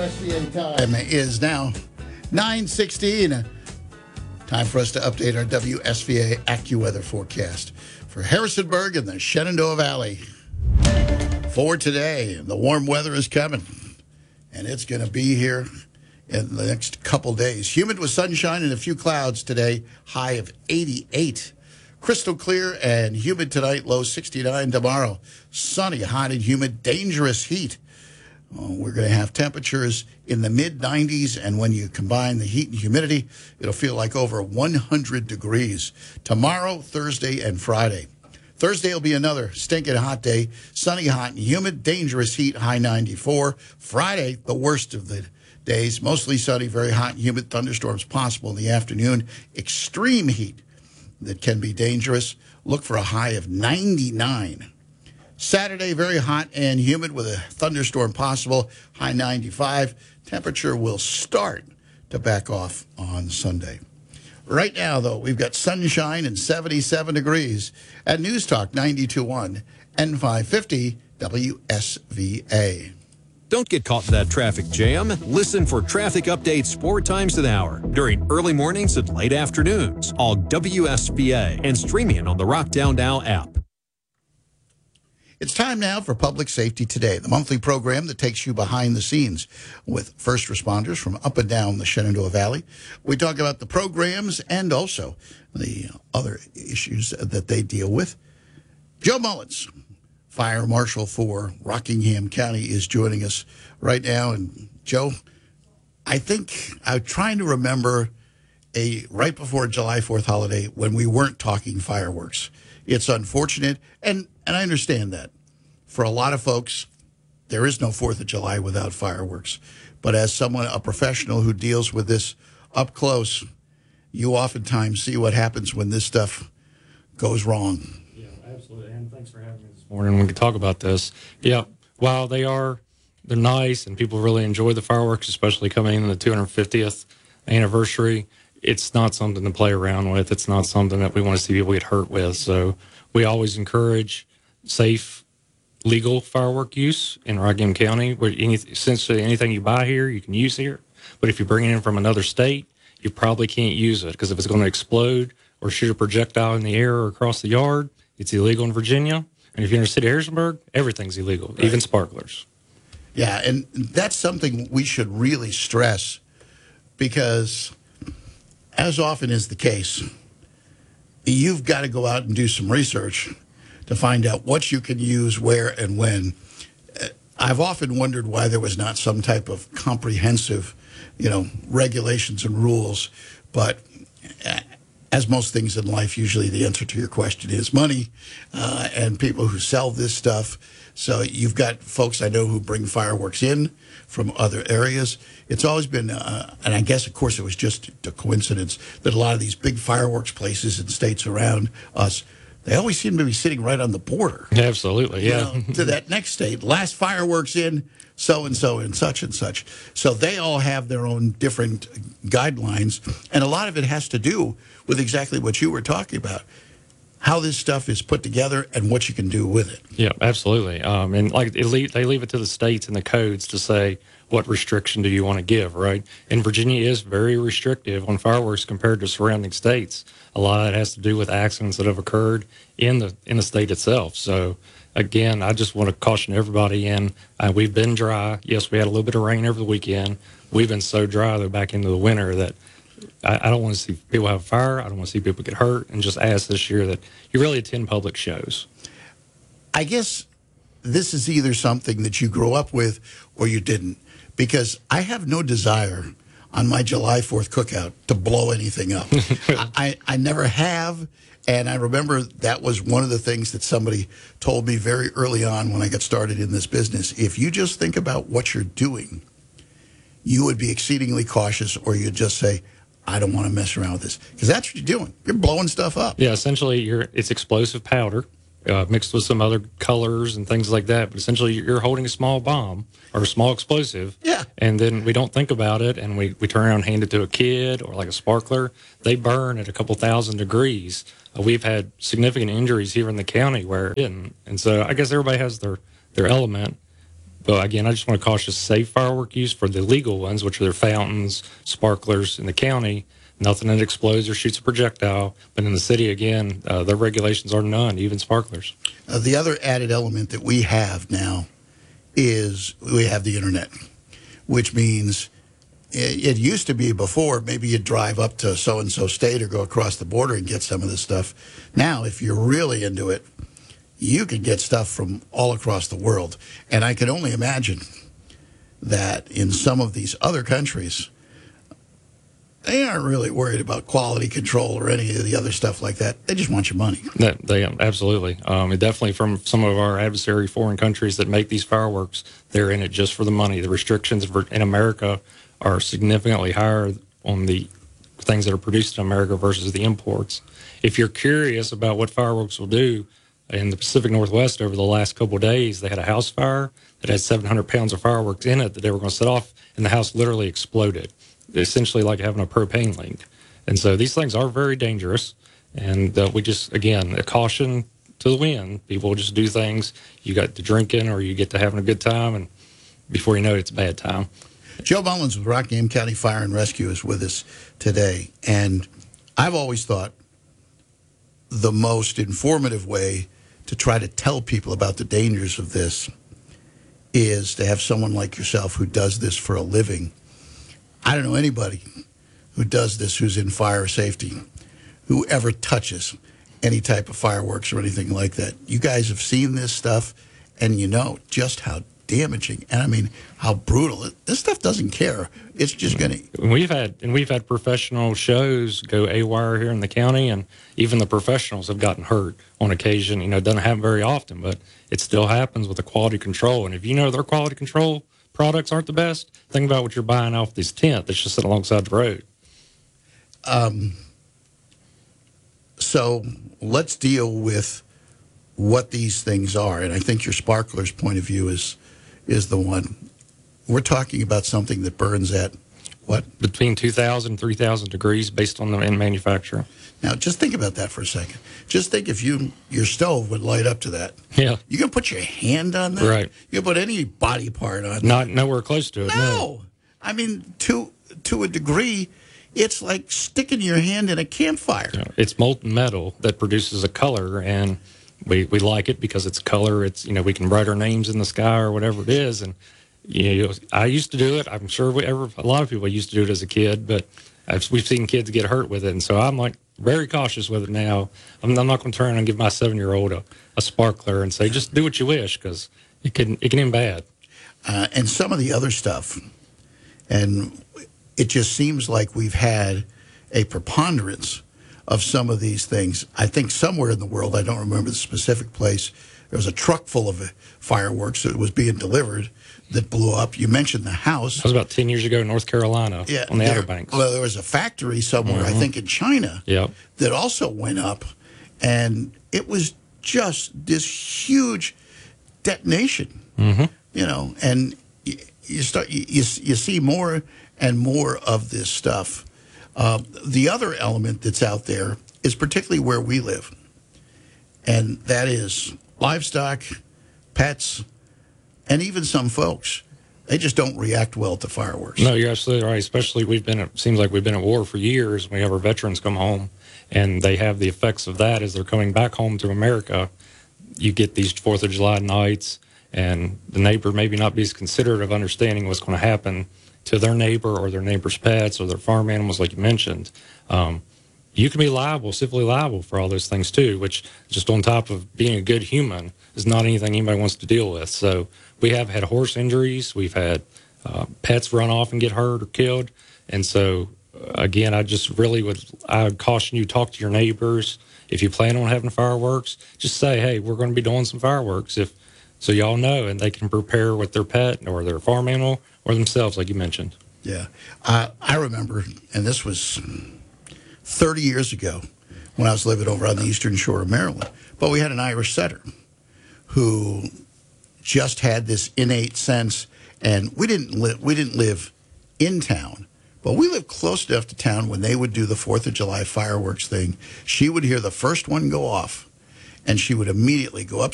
WSVA time is now 9:16. Time for us to update our WSVA AccuWeather forecast for Harrisonburg and the Shenandoah Valley. For today, the warm weather is coming, and it's going to be here in the next couple days. Humid with sunshine and a few clouds today, high of 88. Crystal clear and humid tonight, low 69 tomorrow. Sunny, hot and humid, dangerous heat. We're going to have temperatures in the mid-90s, and when you combine the heat and humidity, it'll feel like over 100 degrees. Tomorrow, Thursday, and Friday. Thursday will be another stinking hot day. Sunny, hot, and humid, dangerous heat, high 94. Friday, the worst of the days. Mostly sunny, very hot and humid. Thunderstorms possible in the afternoon. Extreme heat that can be dangerous. Look for a high of 99. Saturday, very hot and humid with a thunderstorm possible, high 95. Temperature will start to back off on Sunday. Right now, though, we've got sunshine and 77 degrees at News Talk 92.1 and 550 WSVA. Don't get caught in that traffic jam. Listen for traffic updates 4 times an hour during early mornings and late afternoons on WSVA and streaming on the Rockdown Now app. It's time now for Public Safety Today, the monthly program that takes you behind the scenes with first responders from up and down the Shenandoah Valley. We talk about the programs and also the other issues that they deal with. Joe Mullins, Fire Marshal for Rockingham County, is joining us right now. And Joe, I think I'm trying to remember a right before July 4th holiday when we weren't talking fireworks. It's unfortunate, and I understand that. For a lot of folks, there is no 4th of July without fireworks. But as someone, a professional who deals with this up close, you oftentimes see what happens when this stuff goes wrong. Yeah, absolutely. And thanks for having me this morning. We can talk about this. Yeah, while they're nice and people really enjoy the fireworks, especially coming in the 250th anniversary, it's not something to play around with. It's not something that we want to see people get hurt with. So we always encourage safe, legal firework use in Rockingham County. Where essentially anything you buy here, you can use here. But if you bring it in from another state, you probably can't use it because if it's going to explode or shoot a projectile in the air or across the yard, it's illegal in Virginia. And if you're in the city of Harrisonburg, everything's illegal, right? Even sparklers. Yeah, and that's something we should really stress because, as often is the case, you've got to go out and do some research to find out what you can use, where, and when. I've often wondered why there was not some type of comprehensive, regulations and rules. But as most things in life, usually the answer to your question is money and people who sell this stuff. So you've got folks I know who bring fireworks in from other areas. It's always been, and I guess, of course, it was just a coincidence that a lot of these big fireworks places in states around us, they always seem to be sitting right on the border. Absolutely, yeah. To that next state. Last fireworks in so-and-so and such and such. So they all have their own different guidelines, and a lot of it has to do with exactly what you were talking about, how this stuff is put together and what you can do with it. Yeah, absolutely. And they leave it to the states and the codes to say, what restriction do you want to give, right? And Virginia is very restrictive on fireworks compared to surrounding states. A lot of that has to do with accidents that have occurred in the state itself. So, again, I just want to caution everybody we've been dry. Yes, we had a little bit of rain over the weekend. We've been so dry, though, back into the winter that I don't want to see people have a fire. I don't want to see people get hurt. And just ask this year that you really attend public shows. I guess this is either something that you grew up with or you didn't. Because I have no desire on my July 4th cookout to blow anything up. I never have, and I remember that was one of the things that somebody told me very early on when I got started in this business. If you just think about what you're doing, you would be exceedingly cautious, or you'd just say, I don't want to mess around with this. Because that's what you're doing. You're blowing stuff up. Yeah, essentially, it's explosive powder. Mixed with some other colors and things like that. But essentially, you're holding a small bomb or a small explosive. Yeah. And then we don't think about it, and we turn around and hand it to a kid or like a sparkler. They burn at a couple thousand degrees. We've had significant injuries here in the county where it didn't. And so I guess everybody has their element. But again, I just want to caution safe firework use for the legal ones, which are their fountains, sparklers in the county. Nothing that explodes or shoots a projectile. But in the city, again, their regulations are none, even sparklers. The other added element that we have now is we have the internet, which means it used to be before maybe you'd drive up to so-and-so state or go across the border and get some of this stuff. Now, if you're really into it, you can get stuff from all across the world. And I can only imagine that in some of these other countries, they aren't really worried about quality control or any of the other stuff like that. They just want your money. They absolutely. And definitely from some of our adversary foreign countries that make these fireworks, they're in it just for the money. The restrictions in America are significantly higher on the things that are produced in America versus the imports. If you're curious about what fireworks will do, in the Pacific Northwest over the last couple of days, they had a house fire that had 700 pounds of fireworks in it that they were going to set off, and the house literally exploded, essentially like having a propane leak. And so these things are very dangerous, and we just, again, a caution to the wind. People just do things. You got to drinking or you get to having a good time, and before you know it, it's a bad time. Joe Mullins with Rockingham County Fire and Rescue is with us today, and I've always thought the most informative way to try to tell people about the dangers of this is to have someone like yourself who does this for a living. I don't know anybody who does this who's in fire safety, who ever touches any type of fireworks or anything like that. You guys have seen this stuff, and you know just how damaging and I mean how brutal. This stuff doesn't care. It's just going to. We've had professional shows go AWire here in the county, and even the professionals have gotten hurt on occasion. You know, it doesn't happen very often, but it still happens with the quality control. And if you know their quality control products aren't the best, think about what you're buying off this tent that's just sitting alongside the road. So let's deal with what these things are, and I think your sparkler's point of view is the one. We're talking about something that burns at what? Between 2,000 and 3,000 degrees based on the end manufacturer. Now, just think about that for a second. Just think if your stove would light up to that. Yeah. You can put your hand on that? Right. You can put any body part on Not that. nowhere close to it. No. I mean, to a degree, it's like sticking your hand in a campfire. You know, it's molten metal that produces a color, and we like it because it's color. It's, you know, we can write our names in the sky or whatever it is. And you know, I used to do it. I'm sure a lot of people used to do it as a kid, but we've seen kids get hurt with it. And so I'm like very cautious with it now. I'm not going to turn and give my 7-year-old a sparkler and say, just do what you wish, because it can end bad. And some of the other stuff, and it just seems like we've had a preponderance of some of these things. I think somewhere in the world, I don't remember the specific place, there was a truck full of fireworks that was being delivered that blew up. You mentioned the house. That was about 10 years ago in North Carolina, on the Outer Banks. Well, there was a factory somewhere, I think in China, that also went up, and it was just this huge detonation, you know, and you see more and more of this stuff. The other element that's out there is particularly where we live, and that is livestock, pets, and even some folks. They just don't react well to fireworks. No, you're absolutely right. Especially it seems like we've been at war for years. We have our veterans come home, and they have the effects of that as they're coming back home to America. You get these 4th of July nights, and the neighbor maybe not be as considerate of understanding what's going to happen to their neighbor or their neighbor's pets or their farm animals, like you mentioned. You can be liable, civilly liable for all those things too, which just on top of being a good human is not anything anybody wants to deal with. So we have had horse injuries. We've had pets run off and get hurt or killed. And so, again, I would caution you, talk to your neighbors. If you plan on having fireworks, just say, hey, we're going to be doing some fireworks, so y'all know, and they can prepare with their pet or their farm animal or themselves, like you mentioned. Yeah. I remember, and this was 30 years ago when I was living over on the eastern shore of Maryland, but we had an Irish setter who just had this innate sense, and we didn't live in town, but we lived close enough to town. When they would do the 4th of July fireworks thing, she would hear the first one go off, and she would immediately go up